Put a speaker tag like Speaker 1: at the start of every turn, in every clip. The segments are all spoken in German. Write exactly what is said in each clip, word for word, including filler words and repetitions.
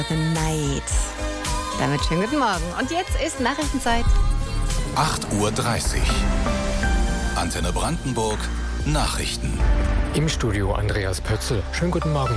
Speaker 1: The Night. Damit schönen guten Morgen. Und jetzt ist Nachrichtenzeit.
Speaker 2: acht Uhr dreißig. Antenne Brandenburg. Nachrichten.
Speaker 3: Im Studio Andreas Pötzl. Schönen guten Morgen.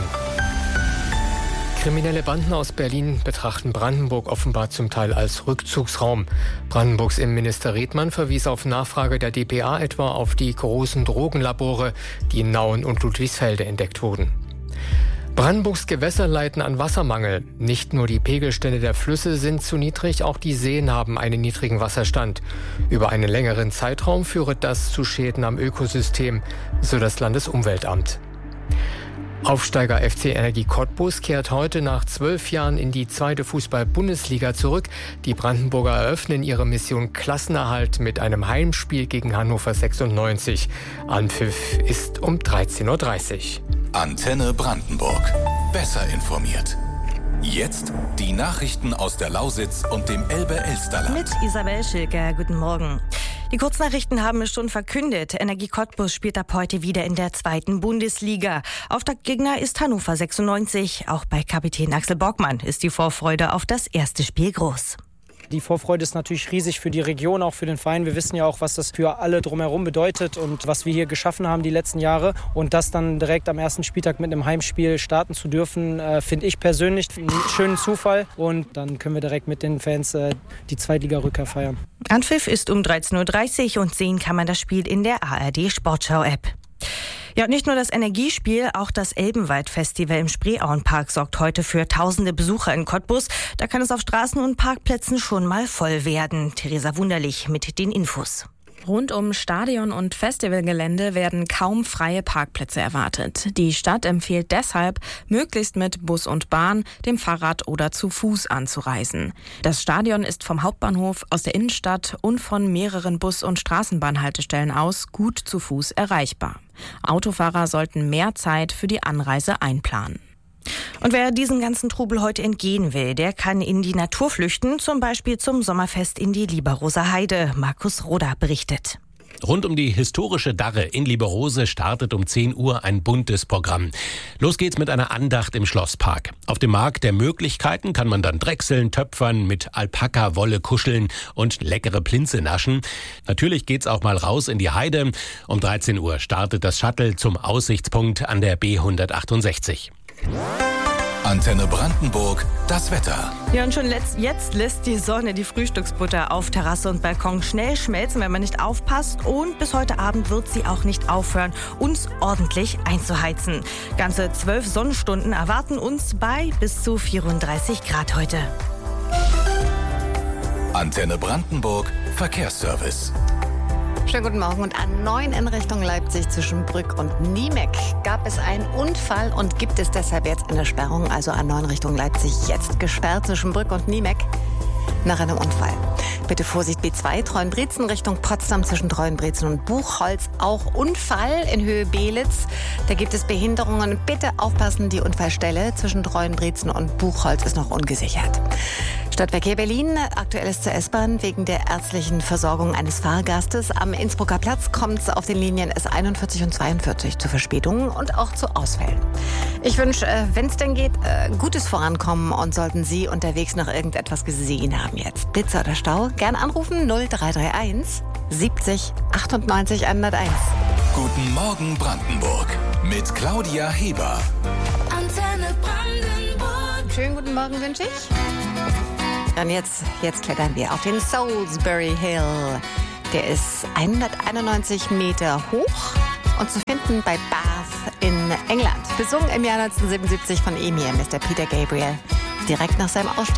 Speaker 3: Kriminelle Banden aus Berlin betrachten Brandenburg offenbar zum Teil als Rückzugsraum. Brandenburgs Innenminister Redmann verwies auf Nachfrage der D P A etwa auf die großen Drogenlabore, die in Nauen und Ludwigsfelde entdeckt wurden. Brandenburgs Gewässer leiden an Wassermangel. Nicht nur die Pegelstände der Flüsse sind zu niedrig, auch die Seen haben einen niedrigen Wasserstand. Über einen längeren Zeitraum führe das zu Schäden am Ökosystem, so das Landesumweltamt. Aufsteiger F C Energie Cottbus kehrt heute nach zwölf Jahren in die zweite Fußball-Bundesliga zurück. Die Brandenburger eröffnen ihre Mission Klassenerhalt mit einem Heimspiel gegen Hannover sechsundneunzig. Anpfiff ist um dreizehn Uhr dreißig.
Speaker 2: Antenne Brandenburg. Besser informiert. Jetzt die Nachrichten aus der Lausitz und dem Elbe-Elsterland.
Speaker 1: Mit Isabel Schilker. Guten Morgen. Die Kurznachrichten haben es schon verkündet. Energie Cottbus spielt ab heute wieder in der zweiten Bundesliga. Auftaktgegner ist Hannover sechsundneunzig. Auch bei Kapitän Axel Borgmann ist die Vorfreude auf das erste Spiel groß.
Speaker 4: Die Vorfreude ist natürlich riesig für die Region, auch für den Verein. Wir wissen ja auch, was das für alle drumherum bedeutet und was wir hier geschaffen haben die letzten Jahre. Und das dann direkt am ersten Spieltag mit einem Heimspiel starten zu dürfen, äh, finde ich persönlich einen schönen Zufall. Und dann können wir direkt mit den Fans äh, die Zweitliga-Rückkehr feiern.
Speaker 1: Anpfiff ist um dreizehn Uhr dreißig und sehen kann man das Spiel in der A R D-Sportschau-App. Ja, und nicht nur das Energiespiel, auch das Elbenwald-Festival im Spreeauenpark sorgt heute für tausende Besucher in Cottbus. Da kann es auf Straßen und Parkplätzen schon mal voll werden. Theresa Wunderlich mit den Infos.
Speaker 5: Rund um Stadion und Festivalgelände werden kaum freie Parkplätze erwartet. Die Stadt empfiehlt deshalb, möglichst mit Bus und Bahn, dem Fahrrad oder zu Fuß anzureisen. Das Stadion ist vom Hauptbahnhof, aus der Innenstadt und von mehreren Bus- und Straßenbahnhaltestellen aus gut zu Fuß erreichbar. Autofahrer sollten mehr Zeit für die Anreise einplanen. Und wer diesem ganzen Trubel heute entgehen will, der kann in die Natur flüchten, zum Beispiel zum Sommerfest in die Lieberoser Heide. Markus Roda berichtet.
Speaker 6: Rund um die historische Darre in Lieberose startet um zehn Uhr ein buntes Programm. Los geht's mit einer Andacht im Schlosspark. Auf dem Markt der Möglichkeiten kann man dann drechseln, töpfern, mit Alpaka-Wolle kuscheln und leckere Plinze naschen. Natürlich geht's auch mal raus in die Heide. Um dreizehn Uhr startet das Shuttle zum Aussichtspunkt an der B hundertachtundsechzig.
Speaker 2: Antenne Brandenburg, das Wetter.
Speaker 1: Ja, und schon letzt, jetzt lässt die Sonne die Frühstücksbutter auf Terrasse und Balkon schnell schmelzen, wenn man nicht aufpasst. Und bis heute Abend wird sie auch nicht aufhören, uns ordentlich einzuheizen. Ganze zwölf Sonnenstunden erwarten uns bei bis zu vierunddreißig Grad heute.
Speaker 2: Antenne Brandenburg, Verkehrsservice.
Speaker 1: Schönen guten Morgen. Und an neun in Richtung Leipzig zwischen Brück und Niemeck gab es einen Unfall und gibt es deshalb jetzt eine Sperrung. Also an neun Richtung Leipzig jetzt gesperrt zwischen Brück und Niemeck nach einem Unfall. Bitte Vorsicht B zwei, Treuenbrietzen Richtung Potsdam zwischen Treuenbrietzen und Buchholz. Auch Unfall in Höhe Belitz. Da gibt es Behinderungen. Bitte aufpassen, die Unfallstelle zwischen Treuenbrietzen und Buchholz ist noch ungesichert. Stadtverkehr Berlin, aktuelles zur S-Bahn wegen der ärztlichen Versorgung eines Fahrgastes. Am Innsbrucker Platz kommt es auf den Linien S einundvierzig und zweiundvierzig zu Verspätungen und auch zu Ausfällen. Ich wünsche, äh, wenn es denn geht, äh, gutes Vorankommen und sollten Sie unterwegs noch irgendetwas gesehen haben jetzt. Blitzer oder Stau, gern anrufen null drei drei eins siebzig achtundneunzig hunderteins.
Speaker 2: Guten Morgen Brandenburg mit Claudia Heber.
Speaker 1: Antenne Brandenburg. Schönen guten Morgen wünsche ich. Und jetzt, jetzt klettern wir auf den Salisbury Hill. Der ist hunderteinundneunzig Meter hoch und zu finden bei Bath in England. Besungen im Jahr neunzehnhundertsiebenundsiebzig von Emir, Mister Peter Gabriel. Direkt nach seinem Ausstieg